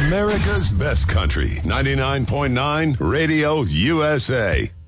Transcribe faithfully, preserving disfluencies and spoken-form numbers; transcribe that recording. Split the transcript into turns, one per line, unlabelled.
America's best country. ninety-nine point nine Radio U S A.